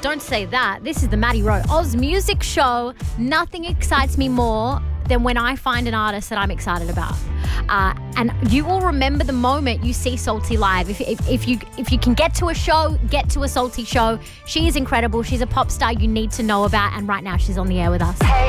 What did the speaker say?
don't say that. This is the Maddie Rowe Oz Music Show. Nothing excites me more than when I find an artist that I'm excited about. And you will remember the moment you see Salty live. If you can get to a show, get to a Salty show. She is incredible. She's a pop star you need to know about. And right now she's on the air with us.